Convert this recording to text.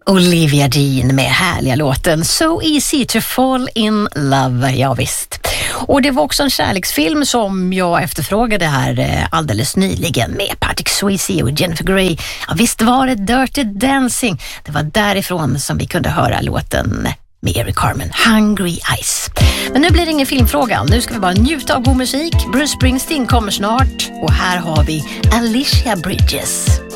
Olivia Dean med härliga låten So Easy to Fall in Love, ja visst. Och det var också en kärleksfilm som jag efterfrågade här alldeles nyligen med Patrick Swayze och Jennifer Grey. Ja visst var det Dirty Dancing. Det var därifrån som vi kunde höra låten med Eric Carmen, Hungry Eyes. Men nu blir det ingen filmfråga. Nu ska vi bara njuta av god musik. Bruce Springsteen kommer snart och här har vi Alicia Bridges.